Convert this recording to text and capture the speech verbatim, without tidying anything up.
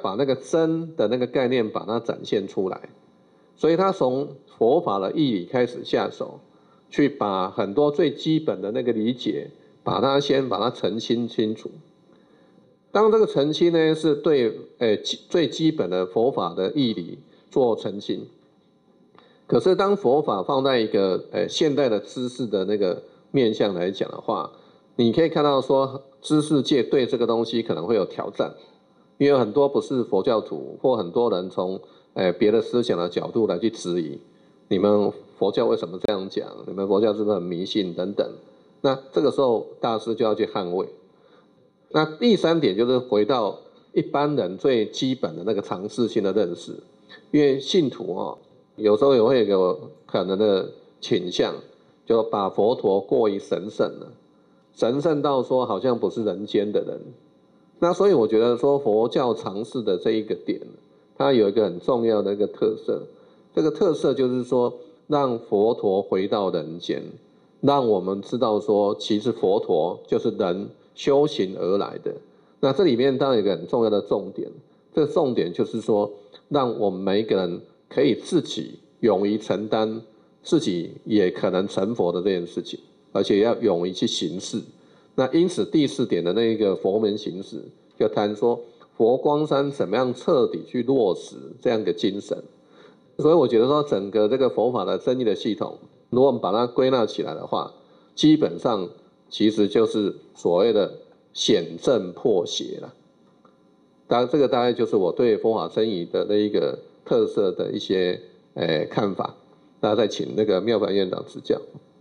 把那个真的那个概念把它展现出来。所以他从佛法的义理开始下手，去把很多最基本的那个理解，把它先把它澄清清楚。当这个澄清呢，是对诶最基本的佛法的义理做澄清。可是当佛法放在一个诶现代的知识的那个面向来讲的话，你可以看到说，知识界对这个东西可能会有挑战，因为很多不是佛教徒或很多人从诶别的思想的角度来去质疑，你们佛教为什么这样讲？你们佛教是不是很迷信等等？那这个时候大师就要去捍卫。那第三点就是回到一般人最基本的那个常识性的认识，因为信徒哦，有时候也会有可能的倾向，就把佛陀过于神圣了，神圣到说好像不是人间的人。那所以我觉得说佛教常识的这一个点，它有一个很重要的一个特色，这个特色就是说让佛陀回到人间，让我们知道说其实佛陀就是人修行而来的。那这里面当然有一个很重要的重点，这个重点就是说让我们每一个人可以自己勇于承担自己也可能成佛的这件事情，而且要勇于去行事。那因此第四点的那个佛门行事，就谈说佛光山怎么样彻底去落实这样一个精神。所以我觉得说整个这个佛法的真义的系统，如果我们把它归纳起来的话，基本上其实就是所谓的显正破邪了。当然这个大概就是我对佛法真义的那一个特色的一些诶看法。那再请那个妙凡院长指教。